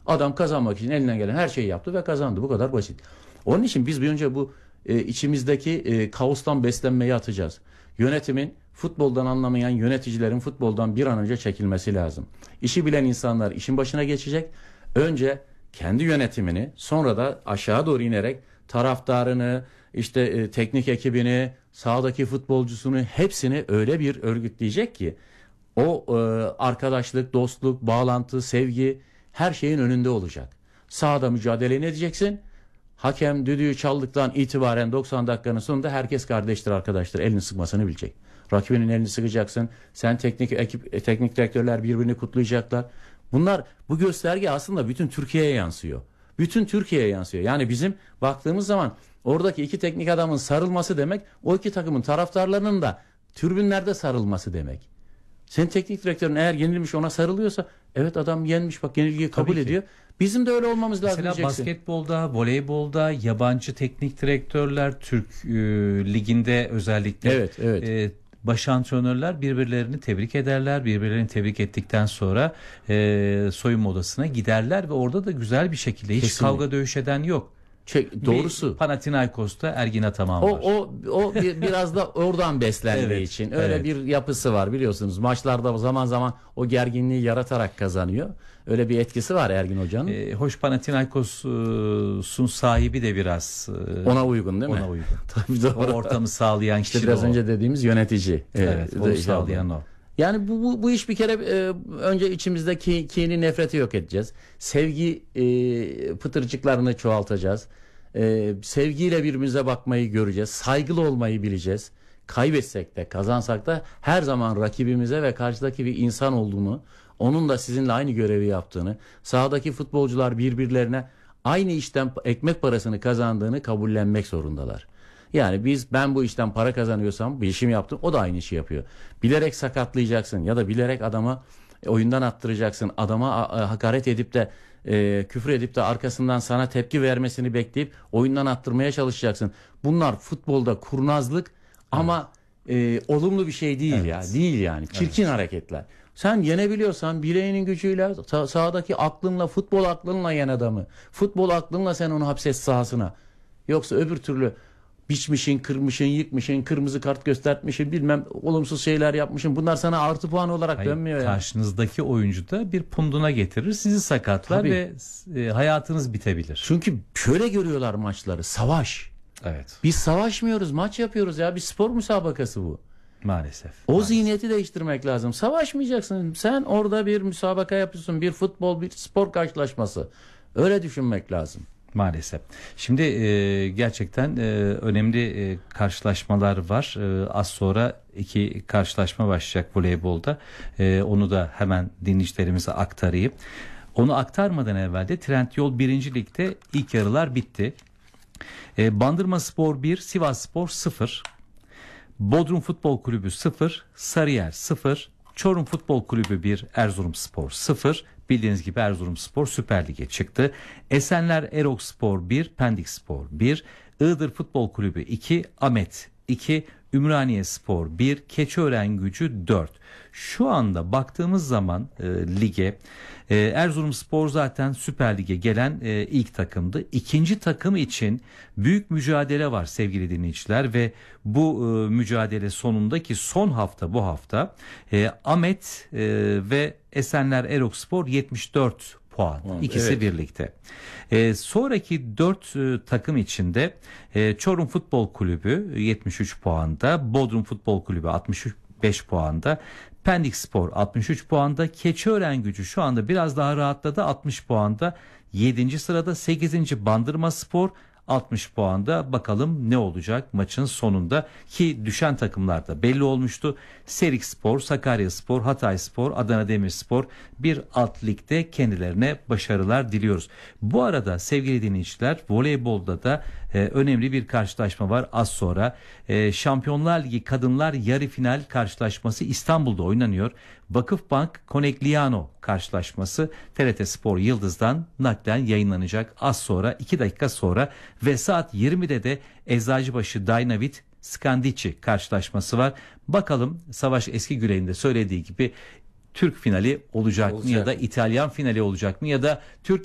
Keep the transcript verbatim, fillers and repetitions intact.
Adam kazanmak için elinden gelen her şeyi yaptı ve kazandı. Bu kadar basit. Onun için biz bir önce bu e, içimizdeki e, kaostan beslenmeyi atacağız. Yönetimin, futboldan anlamayan yöneticilerin futboldan bir an önce çekilmesi lazım. İşi bilen insanlar işin başına geçecek. Önce kendi yönetimini, sonra da aşağı doğru inerek taraftarını, işte e, teknik ekibini, sahadaki futbolcusunu hepsini öyle bir örgütleyecek ki o e, arkadaşlık, dostluk, bağlantı, sevgi her şeyin önünde olacak. Sahada mücadeleni edeceksin. Hakem düdüğü çaldıktan itibaren doksan dakikanın sonunda herkes kardeştir, arkadaştır. Elini sıkmasını bilecek. Rakibinin elini sıkacaksın. Sen teknik ekip, teknik direktörler birbirini kutlayacaklar. Bunlar, bu gösterge aslında bütün Türkiye'ye yansıyor. Bütün Türkiye'ye yansıyor. Yani bizim baktığımız zaman oradaki iki teknik adamın sarılması demek, o iki takımın taraftarlarının da tribünlerde sarılması demek. Senin teknik direktörün eğer yenilmiş ona sarılıyorsa, evet adam yenmiş, bak yenilgiyi kabul ediyor. Bizim de öyle olmamız lazım Mesela diyeceksin. basketbolda, voleybolda yabancı teknik direktörler, Türk e, liginde özellikle evet, evet. E, baş antrenörler birbirlerini tebrik ederler. Birbirlerini tebrik ettikten sonra e, soyunma odasına giderler ve orada da güzel bir şekilde hiç Kesinlikle. kavga dövüş eden yok. Çek, doğrusu. Bir Panathinaikos'ta Ergin Ataman o, var. O o bir, biraz da oradan beslendiği Evet, için öyle evet. bir yapısı var, biliyorsunuz. Maçlarda zaman zaman o gerginliği yaratarak kazanıyor. Öyle bir etkisi var Ergin Hoca'nın. E, hoş Panathinaikos'un sahibi de biraz e, ona uygun değil mi? Ona uygun. Tabii doğru. O ortamı sağlayan kişi İşte biraz de o. önce dediğimiz yönetici. Evet, Ee, onu de- sağlayan o. Yani bu, bu, bu iş bir kere e, önce içimizdeki kini, nefreti yok edeceğiz. Sevgi e, pıtırcıklarını çoğaltacağız. E, sevgiyle birbirimize bakmayı göreceğiz. Saygılı olmayı bileceğiz. Kaybetsek de kazansak da her zaman rakibimize ve karşıdaki bir insan olduğunu, onun da sizinle aynı görevi yaptığını, sahadaki futbolcular birbirlerine aynı işten ekmek parasını kazandığını kabullenmek zorundalar. Yani biz, ben bu işten para kazanıyorsam, bir işimi yaptım, o da aynı işi yapıyor. Bilerek sakatlayacaksın ya da bilerek adamı oyundan attıracaksın. Adama a, a, hakaret edip de e, küfür edip de arkasından sana tepki vermesini bekleyip oyundan attırmaya çalışacaksın. Bunlar futbolda kurnazlık ama e, olumlu bir şey değil. Evet. Ya. Değil yani. Çirkin evet. hareketler. Sen yenebiliyorsan bileğinin gücüyle, sah- sahadaki aklınla, futbol aklınla yen adamı. Futbol aklınla sen onu hapset sahasına. Yoksa öbür türlü biçmişin, kırmışın, yıkmışın, kırmızı kart göstertmişin, bilmem olumsuz şeyler yapmışın. Bunlar sana artı puan olarak Hayır, dönmüyor ya. Karşınızdaki oyuncu da bir punduna getirir, sizi sakatlar Tabii. ve e, hayatınız bitebilir. Çünkü şöyle görüyorlar maçları. Savaş. Evet. Biz savaşmıyoruz, maç yapıyoruz ya. Bir spor müsabakası bu. Maalesef. O maalesef. zihniyeti değiştirmek lazım. Savaşmayacaksın. Sen orada bir müsabaka yapıyorsun. Bir futbol, bir spor karşılaşması. Öyle düşünmek lazım. Maalesef. Şimdi e, gerçekten e, önemli e, karşılaşmalar var. E, az sonra iki karşılaşma başlayacak voleybolda. E, onu da hemen dinleyicilerimize aktarayım. Onu aktarmadan evvel de Trendyol birinci Lig'de ilk yarılar bitti. E, Bandırmaspor bir, Sivasspor sıfır. Bodrum Futbol Kulübü sıfır, Sarıyer sıfır, Çorum Futbol Kulübü bir, Erzurumspor sıfır. Bildiğiniz gibi Erzurumspor Süper Lig'e çıktı. Esenler Erokspor bir, Pendikspor bir, Iğdır Futbol Kulübü iki, Amet iki, Ümraniyespor bir, Keçiören-Gücü dört. Şu anda baktığımız zaman e, lige e, Erzurumspor zaten Süper Lig'e gelen e, ilk takımdı. İkinci takım için büyük mücadele var sevgili dinleyiciler ve bu e, mücadele sonundaki son hafta bu hafta e, Amet e, ve Esenler Erokspor yetmiş dört puan. Evet. İkisi birlikte. E, sonraki dört e, takım içinde e, Çorum Futbol Kulübü yetmiş üç puanda, Bodrum Futbol Kulübü altmış beş puanda, Pendikspor altmış üç puanda, Keçiören-Gücü şu anda biraz daha rahatladı altmış puanda, yedinci sırada, sekizinci Bandırmaspor altmış puanda. Bakalım ne olacak maçın sonunda, ki düşen takımlar da belli olmuştu. Serikspor, Sakaryaspor, Hatayspor, Adana Demirspor bir alt ligde kendilerine başarılar diliyoruz. Bu arada sevgili dinleyiciler, voleybolda da e, önemli bir karşılaşma var az sonra. E, Şampiyonlar Ligi Kadınlar yarı final karşılaşması İstanbul'da oynanıyor. Vakıfbank Conegliano karşılaşması T R T Spor Yıldız'dan naklen yayınlanacak az sonra, iki dakika sonra ve saat yirmide de Eczacıbaşı Dynavit Skandici karşılaşması var. Bakalım Savaş Eskigüler'in de söylediği gibi Türk finali olacak, olacak mı ya da İtalyan finali olacak mı ya da Türk